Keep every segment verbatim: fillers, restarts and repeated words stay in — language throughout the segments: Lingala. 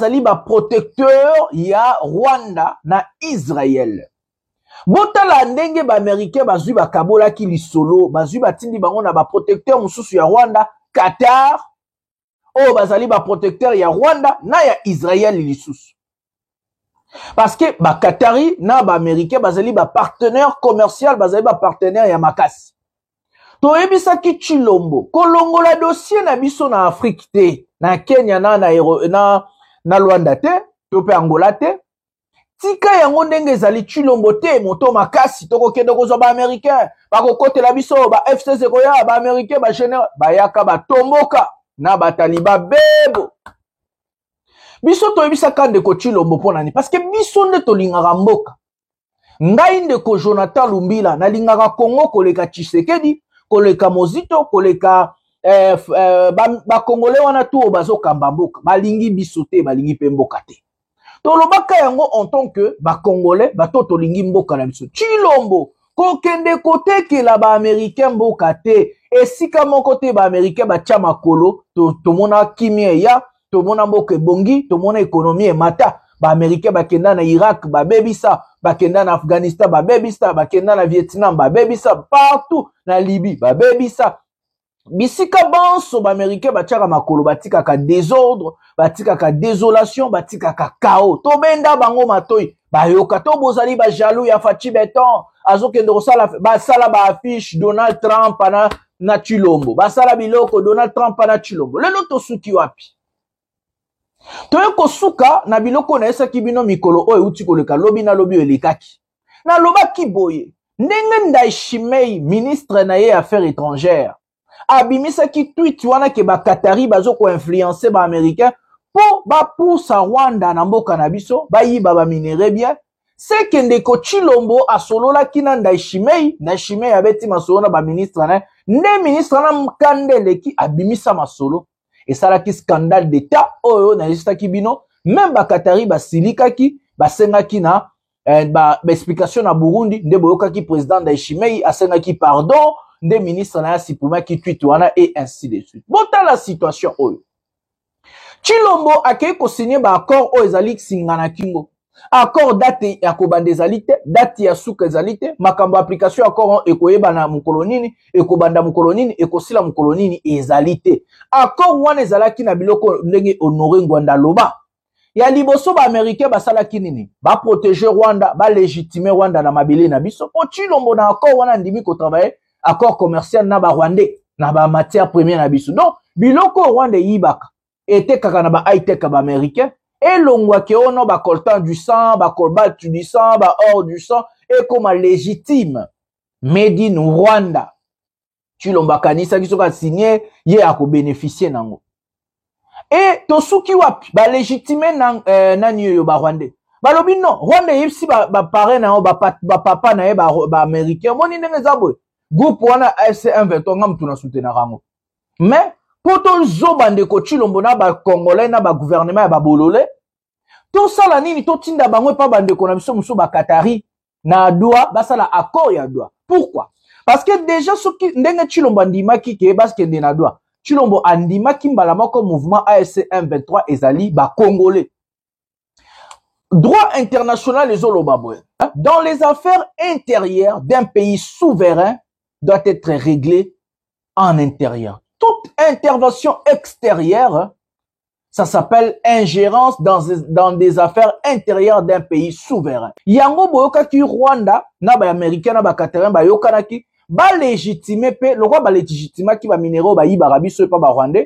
bazali ba protecteur ya Rwanda na Israël. Botala ndenge ba américain bazui ba kabola ki lisolo, bazui batindi bango na ba protecteur mususu ya Rwanda, Qatar, o bazali ba protecteur ya Rwanda na ya Israël lisusu. Parce que ba Qatari na ba américain bazali ba partenaire commercial, bazali ba partenaire ya makasi. To ebisa ki Chilombo, kolongola dossier na biso na Afrique te, na Kenya na na na, na Rwanda te, to pe Angola te. Tika yango ndenge ezali Chilombo te, moto makasi toko kende kozwa ba américain, ba kokotela biso ba F C C koya, ba américain ba général, ba yaka ba tomboka na ba taliba bebo. Biso to ebisa kande ko Chilombo pona ni parce que biso nde to lingaka mboka. Ngai nde ko Jonathan Lumbila na lingaka Congo koleka Tshisekedi, koleka Mozito, koleka eh, eh, ba, ba Congolais wana tu bazo kamba mboka, balingi biso te, balingi pe mboka te. Tolobaka yango en tant que ba Congolais, ba toto lingi mboka na biso. Chilombo ko kende kote la ba américain mboka te, esika moko te ba américain ba tia makolo, to to mona kimia ya, to mona mboka bongi, to mona économie mata. Ba américain ba kenda na Irak, ba bebisa, ba kenda na Afghanistan, ba bebisa, ba kenda na Vietnam, ba bebisa, partout na Libye, ba bebisa. Bisika banso ba américain ba tiaka makolo, batika ka désordre, batika ka désolation, batika ka chaos. To benda bango matoi, ba yoka to bozali ba jaloux ya Fachi Beton, azokende kosala ba sala ba affiche Donald Trump na na Chilombo. Ba sala biloko Donald Trump na Chilombo. Lelo to suki wapi? Toye kosuka na biloko na esa kibino mikolo oyo uti koleka lobi na lobi elekaki. Na loba kiboye, ndenge Ndayishimiye ministre na ye affaires étrangères. Abimisa ki tweet wana ke ba Qatari bazo ko influencer ba américain po ba poussa Rwanda na mboka na biso, ba yiba ba minere bien. C'est que ndeko Chilombo asolola kina Ndayishimiye, Ndayishimiye abeti masolo na ba ministre na, nde ministre na mkandele ki abimisa masolo. Et ça la ki scandale d'état oyo na lista kibino, même ba Qatari ba silika ki ba senga ki na eh, ba, ba explication na Burundi, nde boyoka ki président Ndayishimiye asenga ki pardon, nde ministre na sipuma ki tweet wana et ainsi de suite. Bota la situation oyo. Chilombo akei ko signer ba accord oyo ezali singana kingo. Accord date ya kobanda ezalite, date ya suka ezalite, makambo application accord ekoyeba na mukolonini, ekobanda mukolonini, ekosila mukolonini ezalite. Accord wana ezalaki na biloko ndenge Honoré Ngwanda loba. Ya liboso ba américain basalaki nini? Ba protéger Rwanda, ba légitimer Rwanda na mabele na biso. Po Chilombo na accord wana ndimi ko travailler accord commercial na ba Rwandais, na ba matière première na biso. Donc biloko Rwanda yibaka était kaka na ba high tech ba américain. Et l'ongwa ke ono ba coltan du sang, ba cobalt du sang, ba or du sang, et comme légitime. Made in Rwanda. Chilombo kanisa ki soka signé, ye ako bénéficier nango. Et tosuki wapi, ba légitime nan, euh, nani yo ba Rwandais. Ba lobi non, Rwanda yipsi ba, ba pare na ba, ba papa na ye ba, ba américain. Moni nenge zabwe. Groupe wana F C un vingt-trois nga mtu na soutenir rango. Mais, poto zo bande ko Chilombo na ba Congolais na ba gouvernement ya ba bolole, to sala nini to tinda bangwe pa bande ko na biso muso ba Qatari na doa ba sala accord ya doa. Pourquoi? Parce que déjà soki ndenge Chilombo andimaki ke parce que na doa. Chilombo andimaki mbala moko mouvement A F C un vingt-trois ezali ba Congolais. Droit international les olobabwe. Dans les affaires intérieures d'un pays souverain doit être réglé en intérieur. Toute intervention extérieure, ça s'appelle ingérence dans, dans des affaires intérieures d'un pays souverain. Yango boyoka ki Rwanda, na ba américain, na ba Qatarin, ba yokana ki, ba légitimer pe, le roi ba légitimer ki ba minéraux ba yiba rabiso pa ba Rwandais,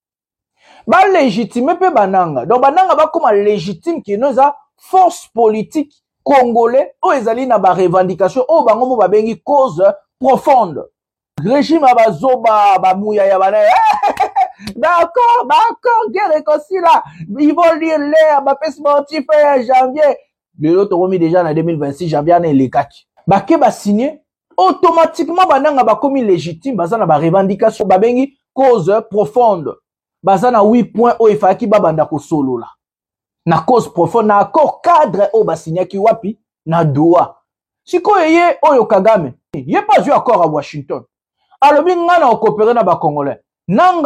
ba légitimer pe bananga. Donc bananga ba comme légitime ki noza force politique congolais, o ezali na ba revendication, o bango mo ba bengi cause profonde. Régime abazoba bamouya ya bana. D'accord, d'accord, guerre réconcilie là. Ils vont lire l'air, ma paix sportif en janvier. Le lot remis déjà en deux mille vingt-six janvier en les kaki. Baké ba signé automatiquement bananga ba commis légitime, bazana ba revendication ba bengi cause profonde. Bazana huit points o ifaki ba banda ko solo là. Na cause profonde na accord cadre o ba signé ki wapi na doa. Siko yeye oyo Kagame, yé pas eu accord à Washington. Alors, nga na coopérer na ba Congolais. Nanga,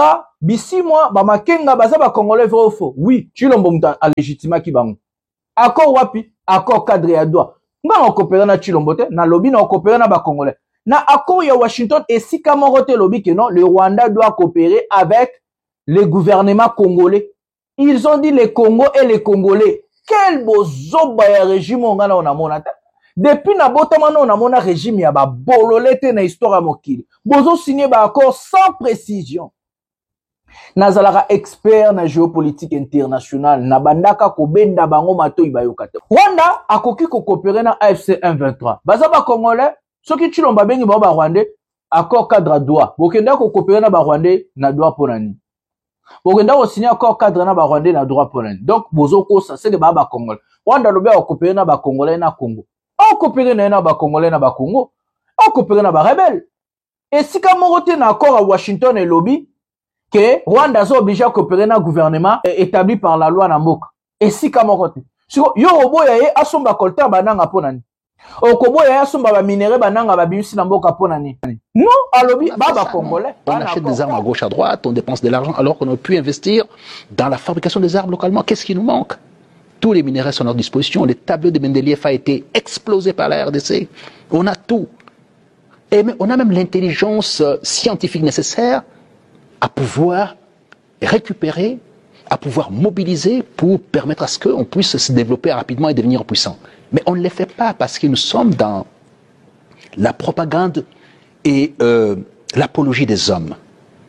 bisi moi ba makenga baza ba congolais vrai ou faux. Oui, Chilombo muta a légitima ki bango. Accord wapi? Accord cadre ya droit. Nga on coopérer na Chilombo te, na lobby na on coopérer na ba congolais. Na accord ya Washington et si kamoro te lobby que non, le Rwanda doit coopérer avec le gouvernement congolais. Ils ont dit les Congo et les Congolais. Quel bozoba ya régime on a na monata. Depuis na botamano on a mona régime ya ba bololete na histoire mokili. Bozo signé ba accord sans précision. Nazalaka expert na géopolitique internationale na bandaka ko benda bango mato ibayokate. Rwanda akoki ko coopérer na A F C M vingt-trois. Baza ba Congolais, soki Chilomba bengi ba Rwandais, accord cadre droit. Bokenda ko coopérer na ba Rwandais na droit ponani. Bokenda ko signer accord cadre na ba Rwandais na droit ponani. Donc bozo ko ça c'est que ba ba Congolais. Rwanda lobe ko coopérer na ba Congolais na Congo. On coopérer na ba Congolais na ba Congo. On coopérer na ba rebelle. Et si kamorote na accord à Washington et lobby que Rwanda est obligé à coopérer dans le gouvernement établi par la loi Namboka. Et si kamorote. Siko yo oboya ye asomba colta bananga ponani. Okoboya ye asomba ba minéraux bananga ba bimisi Namboka ponani. Non, à lobby baba congolais. On achète des armes à gauche à droite, on dépense de l'argent alors qu'on aurait pu investir dans la fabrication des armes localement. Qu'est-ce qui nous manque? Tous les minéraux sont à notre disposition. Le tableau de Mendeleev a été explosé par la R D C. On a tout. Et on a même l'intelligence scientifique nécessaire à pouvoir récupérer, à pouvoir mobiliser pour permettre à ce qu'on puisse se développer rapidement et devenir puissant. Mais on ne le fait pas parce que nous sommes dans la propagande et euh, l'apologie des hommes.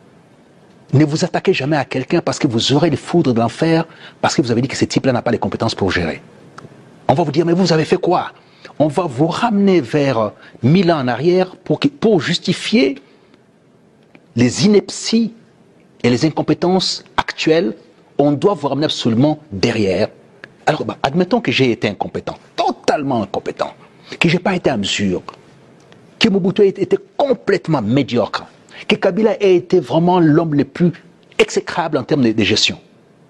Ne vous attaquez jamais à quelqu'un parce que vous aurez les foudres de l'enfer, parce que vous avez dit que ce type-là n'a pas les compétences pour gérer. On va vous dire, mais vous avez fait quoi? On va vous ramener vers mille ans en arrière pour, que, pour justifier les inepties et les incompétences actuelles. On doit vous ramener absolument derrière. Alors, bah, admettons que j'ai été incompétent, totalement incompétent, que je n'ai pas été à mesure, que Mobutu était complètement médiocre, que Kabila ait été vraiment l'homme le plus exécrable en termes de, de gestion.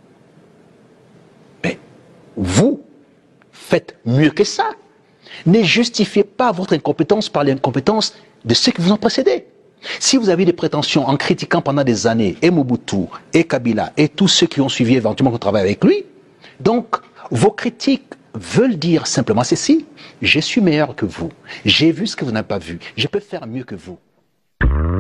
Mais vous faites mieux que ça. Ne justifiez pas votre incompétence par l'incompétence de ceux qui vous ont précédé. Si vous avez des prétentions en critiquant pendant des années et Mobutu, et Kabila, et tous ceux qui ont suivi éventuellement qu'on travaille avec lui, donc vos critiques veulent dire simplement ceci: je suis meilleur que vous, j'ai vu ce que vous n'avez pas vu, je peux faire mieux que vous.